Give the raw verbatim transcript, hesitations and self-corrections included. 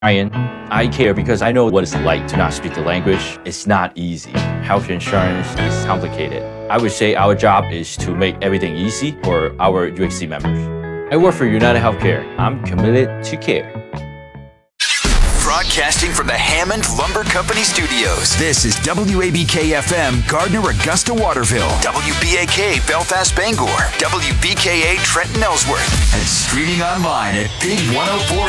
Ryan, I care because I know what it's like to not speak the language. It's not easy. Health insurance is complicated. I would say our job is to make everything easy for our U X C members. I work for United Healthcare. I'm committed to care. Broadcasting from the Hammond Lumber Company studios, this is W A B K F M, Gardner, Augusta, Waterville, W B A K, Belfast, Bangor, W B K A, Trenton, Ellsworth, and streaming online at big one oh four